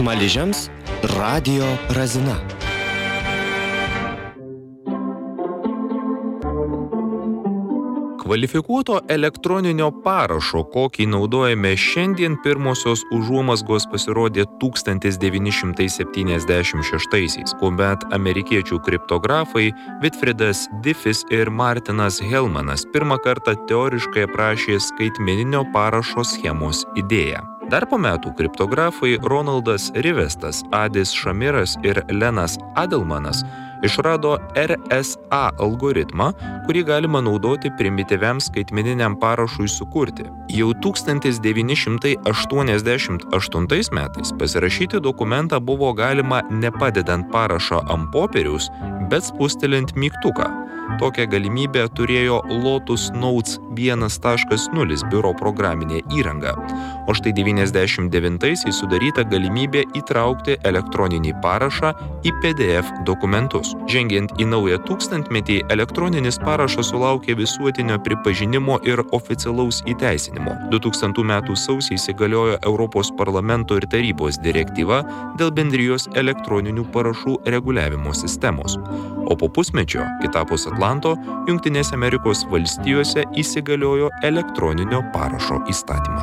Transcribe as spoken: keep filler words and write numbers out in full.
Smaližiams radijo razina. Kvalifikuoto elektroninio parašo, kokį naudojame šiandien, pirmosios užuomazgos pasirodė tūkstantis devyni šimtai septyniasdešimt šeštaisiais, kuomet amerikiečių kriptografai Whitfredas Diffis ir Martinas Hellmanas pirmą kartą teoriškai aprašė skaitmeninio parašo schemos idėją. Dar po metų kriptografai Ronaldas Rivestas, Adis Šamiras ir Lenas Adelmanas išrado R S A algoritmą, kurį galima naudoti primityviam skaitmeniniam parašui sukurti. Jau tūkstantis devyni šimtai aštuoniasdešimt aštuntais metais pasirašyti dokumentą buvo galima nepadedant parašą ant popieriaus, bet spustelint mygtuką. Tokią galimybę turėjo Lotus Notes vienas taškas nulis biuro programinė įranga. O štai devyniasdešimt devintaisiais sudaryta galimybė įtraukti elektroninį parašą į P D F dokumentus. Žengiant į naują tūkstantmetį, elektroninis parašas sulaukė visuotinio pripažinimo ir oficialaus įteisinimo. du tūkstantų metų sausį įsigaliojo Europos parlamento ir tarybos direktyva dėl bendrijos elektroninių parašų reguliavimo sistemos. O po pusmečio, kitapus Atlanto, Jungtinėse Amerikos valstijose įsigaliojo elektroninio parašo įstatymas.